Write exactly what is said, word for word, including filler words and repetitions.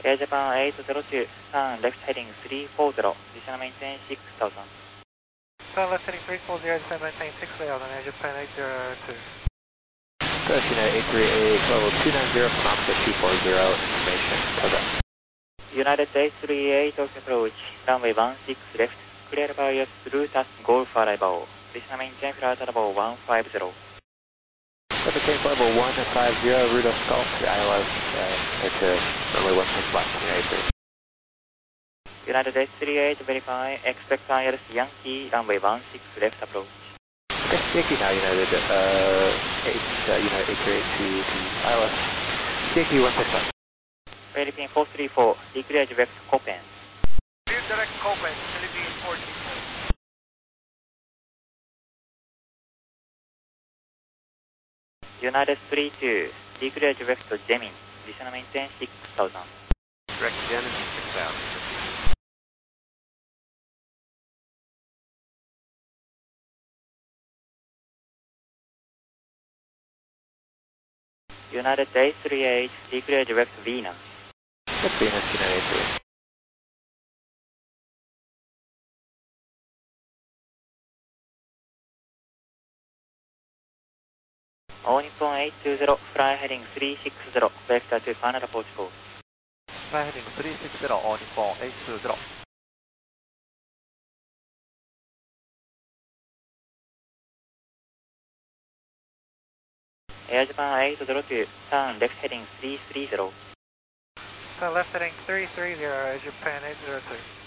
Air Japan eight zero two, turn left heading three four zero, descend maintain six thousand. Turn left heading three four zero, descend maintain six thousand, Air Japan eight zero two. Good, United eight three eight, level two nine zero, chronometer two four zero, information, cover. United eight three eight, Tokyo approach, runway one six left, clear by yes through task Golf arrival, descend maintain flight level one five zero. Maintain level one five zero, Rudolph Golf, I L S, uh, to runway one six left, United eight three. United eight three eight, verify, expect I L S Yankee, runway one six left approach. Okay, Yankee now, United, uh, eight, uh, United eight three eight to, to I L S, Yankee one six left. Philippine four three four, declare direct Copen. Clear direct Copen, Philippine four three four. United three two, declare direct Gemini, descend maintain six thousand. Direct Gemini six thousand. United eight three eight, declare direct Venus. Good, Venus, United eight three eight. All Nippon eight two zero, fly heading three six zero, vector to final approach course. Fly heading three six zero, All Nippon eight two zero. Air Japan eight zero two, turn left heading three three zero. Turn left heading three three zero, Air Japan eight zero two.